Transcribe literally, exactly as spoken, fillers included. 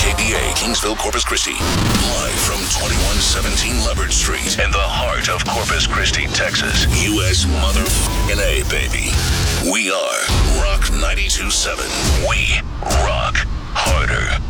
K B A, Kingsville, Corpus Christi. Live from twenty-one seventeen Leopard Street in the heart of Corpus Christi, Texas. U S motherfucking A, baby. We are Rock ninety-two point seven. We rock harder.